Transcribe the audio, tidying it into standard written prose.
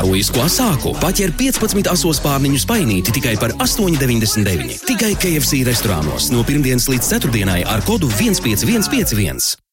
Heroisko sāku. Paķer 15 asos pārniņu spainīti tikai par 8,99. Tikai KFC restorānos no pirmdienas līdz ceturtdienai ar kodu 15151.